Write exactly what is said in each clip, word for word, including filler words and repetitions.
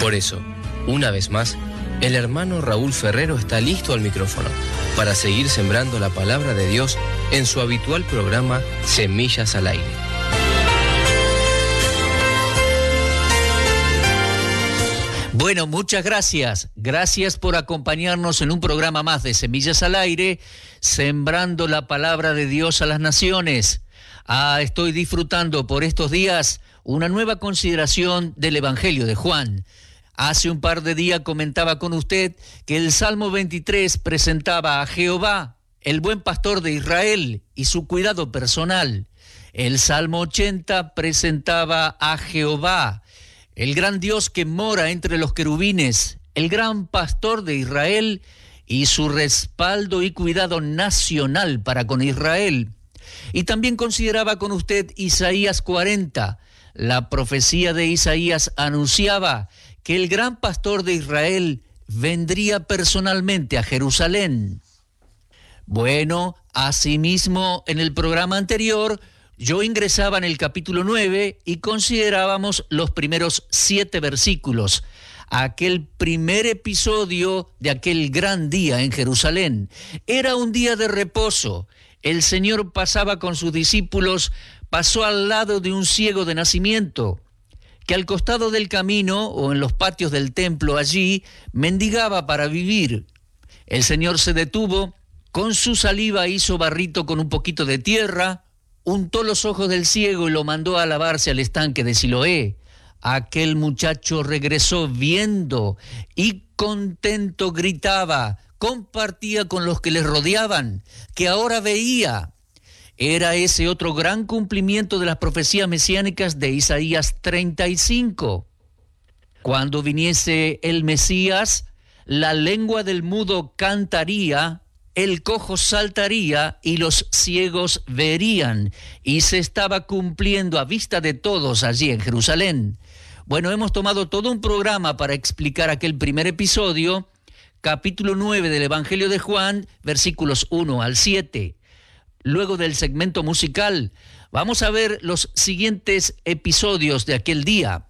Por eso, una vez más, el hermano Raúl Ferrero está listo al micrófono para seguir sembrando la palabra de Dios en su habitual programa Semillas al Aire. Bueno, muchas gracias. Gracias por acompañarnos en un programa más de Semillas al Aire, sembrando la palabra de Dios a las naciones. Ah, estoy disfrutando por estos días una nueva consideración del Evangelio de Juan. Hace un par de días comentaba con usted que el Salmo veintitrés presentaba a Jehová, el buen pastor de Israel, y su cuidado personal. El Salmo ochenta presentaba a Jehová, el gran Dios que mora entre los querubines, el gran pastor de Israel y su respaldo y cuidado nacional para con Israel. Y también consideraba con usted Isaías cuarenta. La profecía de Isaías anunciaba que el gran pastor de Israel vendría personalmente a Jerusalén. Bueno, asimismo, en el programa anterior, yo ingresaba en el capítulo nueve y considerábamos los primeros siete versículos, aquel primer episodio de aquel gran día en Jerusalén. Era un día de reposo. El Señor pasaba con sus discípulos, pasó al lado de un ciego de nacimiento, que al costado del camino o en los patios del templo allí mendigaba para vivir. El Señor se detuvo, con su saliva hizo barrito con un poquito de tierra, untó los ojos del ciego y lo mandó a lavarse al estanque de Siloé. Aquel muchacho regresó viendo y contento gritaba, compartía con los que les rodeaban, que ahora veía. Era ese otro gran cumplimiento de las profecías mesiánicas de Isaías treinta y cinco. Cuando viniese el Mesías, la lengua del mudo cantaría, el cojo saltaría y los ciegos verían, y se estaba cumpliendo a vista de todos allí en Jerusalén. Bueno, hemos tomado todo un programa para explicar aquel primer episodio, capítulo nueve del Evangelio de Juan, versículos uno al siete. Luego del segmento musical, vamos a ver los siguientes episodios de aquel día.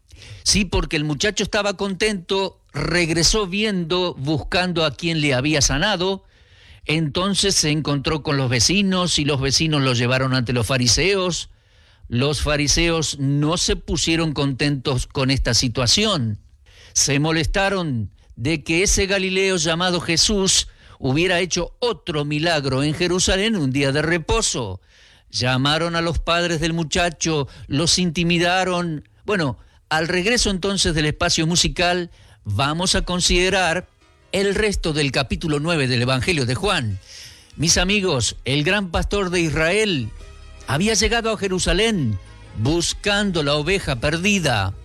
Sí, porque el muchacho estaba contento, regresó viendo, buscando a quien le había sanado. Entonces se encontró con los vecinos y los vecinos lo llevaron ante los fariseos. Los fariseos no se pusieron contentos con esta situación. Se molestaron de que ese Galileo llamado Jesús hubiera hecho otro milagro en Jerusalén un día de reposo. Llamaron a los padres del muchacho, los intimidaron. Bueno, al regreso entonces del espacio musical, vamos a considerar el resto del capítulo nueve del Evangelio de Juan. Mis amigos, el gran pastor de Israel había llegado a Jerusalén buscando la oveja perdida.